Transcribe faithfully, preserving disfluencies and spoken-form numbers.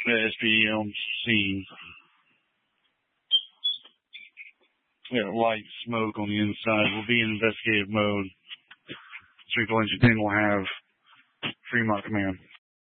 the S P M scene. Yeah, light smoke on the inside. We'll be in investigative mode. Strickland will have Fremont Command.